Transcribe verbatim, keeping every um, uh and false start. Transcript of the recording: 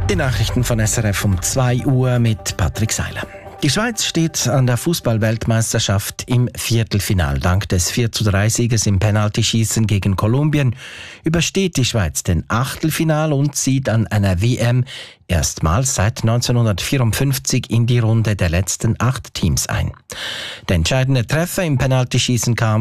Die Nachrichten von S R F um zwei Uhr mit Patrick Seiler. Die Schweiz steht an der Fußball-Weltmeisterschaft im Viertelfinal. Dank des vier zu drei Sieges im Penaltyschießen gegen Kolumbien übersteht die Schweiz den Achtelfinal und zieht an einer W M erstmals seit neunzehnhundertvierundfünfzig in die Runde der letzten acht Teams ein. Der entscheidende Treffer im Penaltyschießen kam